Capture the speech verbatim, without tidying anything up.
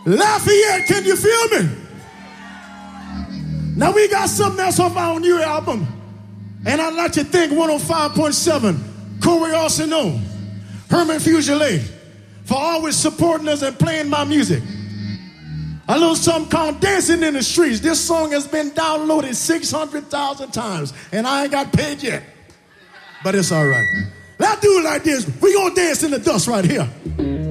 Lafayette, can you feel me? Now we got something else off our new album. And I'd like to thank one oh five point seven, Corey Arsenault, Herman Fugile, for always supporting us and playing my music. A little something called Dancing in the Streets. This song has been downloaded six hundred thousand times, and I ain't got paid yet. But it's all right. Let's do it like this. We're going to dance in the dust right here.